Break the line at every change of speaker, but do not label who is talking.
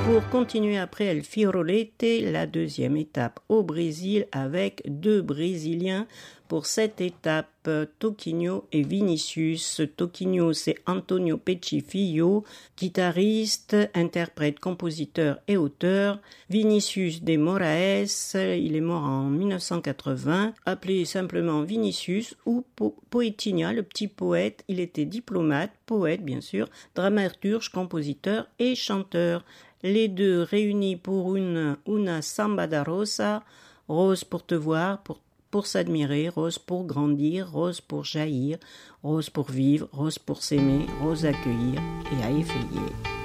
Pour continuer après El Firolete, la deuxième étape au Brésil avec deux Brésiliens pour cette étape, Toquinho et Vinicius. Toquinho, c'est Antonio Pecci Filho, guitariste, interprète, compositeur et auteur. Vinicius de Moraes, il est mort en 1980, appelé simplement Vinicius ou Poetinha, le petit poète. Il était diplomate, poète bien sûr, dramaturge, compositeur et chanteur. Les deux réunis pour una samba da rosa, rose pour te voir, pour s'admirer, rose pour grandir, rose pour jaillir, rose pour vivre, rose pour s'aimer, rose à cueillir et à effeuiller.